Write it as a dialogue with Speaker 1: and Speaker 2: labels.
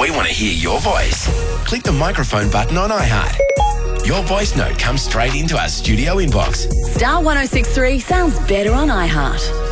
Speaker 1: We want to hear your voice. Click the microphone button on iHeart. Your voice note comes straight into our studio inbox.
Speaker 2: Star 1063 sounds better on iHeart.